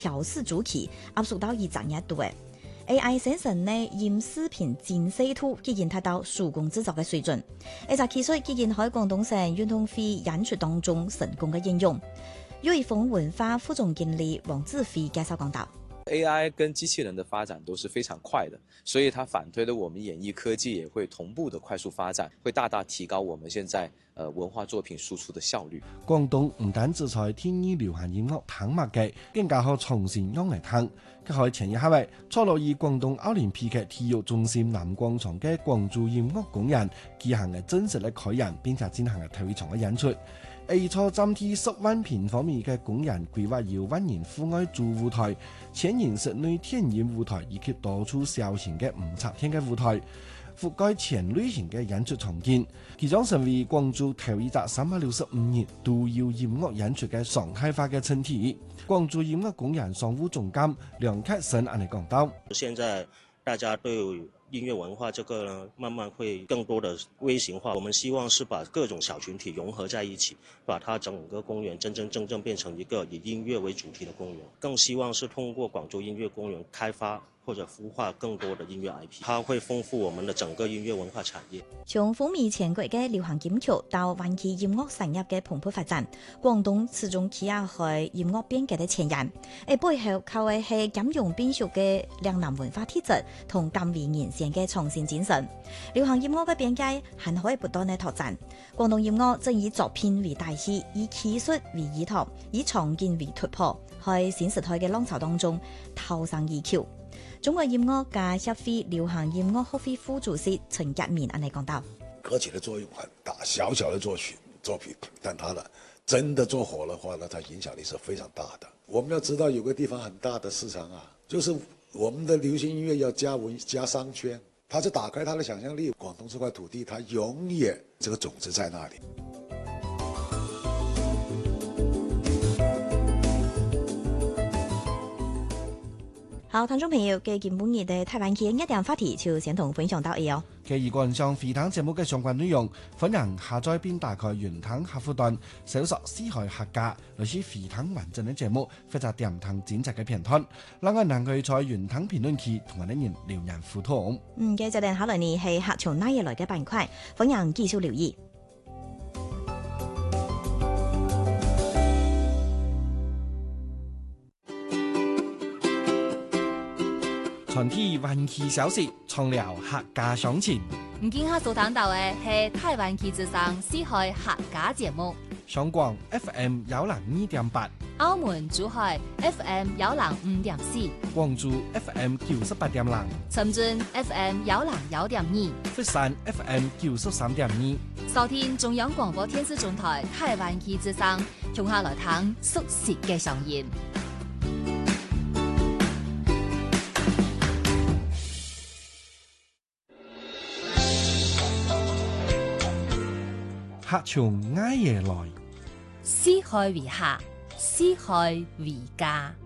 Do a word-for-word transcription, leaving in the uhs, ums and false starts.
調試主期壓縮到二十一度嘅。A I 生成呢驗視頻精細度既然達到手工製作嘅水準，呢隻技術既然喺廣東省運動會演出當中成功嘅應用。瑞豐文化副總經理黃志輝介紹講到。 A I 跟機器人的發展都是非常快的，所以它反推的我們演藝科技也會同步的快速發展，會大大提高我們現在呃文化作品輸出的效率。 廣東唔單止在天意流行音樂彈麥嘅，更加可重新用嚟彈。佢喺前一刻位，初落以廣東奧林匹克體育中心南廣場嘅廣州音樂公園舉行嘅正式嘅開演，並且進行嘅頭一場嘅演出。A 初佔地十萬平方米嘅公園規劃有萬人戶外主舞台、千人室內田徑舞台以及多處小型嘅五彩天嘅舞台，覆蓋全類型嘅演出場景，其將成為廣州頭一隻三百六十五日都有音樂演出嘅常態化嘅centre體。廣州音樂公園商務總監梁克生安尼講到： 現在大家對音樂文化這個呢，慢慢會更多的微型化。我們希望是把各種小群體融合在一起，把它整個公園真真正正變成一個以音樂為主題的公園。更希望是通過廣州音樂公園開發或者孵化更多的音樂 I P， 它會豐富我們的整個音樂文化產業。 從風靡全國嘅流行金曲到灣區音樂產業嘅蓬勃發展，廣東始終企業喺音樂變革嘅前沿。誒背後靠嘅係兼容並蓄嘅嶺南文化體質同甘為人先嘅創新精神。流行音樂嘅邊界還可以不斷嘅拓展。廣東音樂正以作品為大戲，以技術為依託，以創建為突破，喺新時代嘅浪潮當中投上一橋。中國音樂家協會流行音樂學會副主席陳一鳴安尼講到： 歌曲的作用很大，小小的作曲作品，但它呢真的做火的話呢，它影響力是非常大的。我們要知道有個地方很大的市場啊，就是我們的流行音樂要加文加商圈，它是打開它的想象力。廣東這塊土地，它永遠這個種子在那裡。 好，聽眾朋友，嘅今半日嘅台灣區一點話題就先同分享到呢哦。 嘅以觀賞飛騰節目嘅相關內容，歡迎下載並打開雲騰客戶端，搜索四海客家，類似飛騰完整嘅節目，或者點騰剪輯嘅片段。另外，能夠在雲騰評論區同我哋人留言互動。 嗯，嘅就定下來呢係客從哪嘢來嘅板塊，歡迎繼續留意。 全體灣區消息，從聊客家鄉情。 唔見下所談到嘅係台灣區之上四海客家節目。 上廣 F M 有零二點八， 澳門珠海 F M 有零五點四， 廣州 F M 九十八點零， 深圳 F M 有零九點二， 佛山 F M 九十三點二。 收聽中央廣播電視總台台灣區之上，從下來聽熟悉嘅聲音。 客從挨夜來， 四海為客，四海為家。